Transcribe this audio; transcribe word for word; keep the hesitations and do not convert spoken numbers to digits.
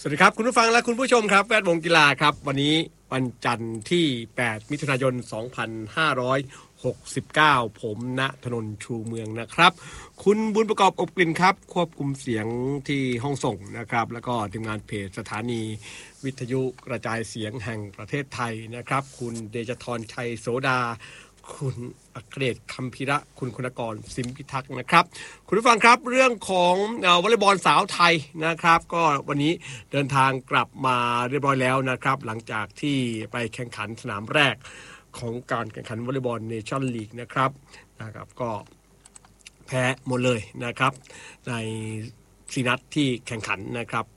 สวัสดีครับคุณผู้ฟังและคุณผู้ชมครับแวดวงกีฬาครับวันนี้วันจันทร์ที่แปดมิถุนายนสองพันห้าร้อยหกสิบเก้าผมณถนนชูเมืองนะครับคุณบุญประกอบอบกลิ่นครับควบคุมเสียงที่ห้องส่งนะครับแล้วก็ทีมงานเพจสถานีวิทยุกระจายเสียงแห่งประเทศไทยนะครับคุณเดชธรชัยโสดาคุณอัครเดชคัมพิระคุณคุณกรสิมพิทักษ์นะครับคุณผู้ฟังครับเรื่องของวอลเลย์บอลสาวไทยนะครับก็วันนี้เดินทางกลับมาเรียบร้อยแล้วนะครับหลังจากที่ไปแข่งขันสนามแรกของการแข่งขันวอลเลย์บอลเนชั่นลีกนะครับนะครับก็แพ้หมดเลยนะครับในสี่นัดที่แข่งขันนะครับ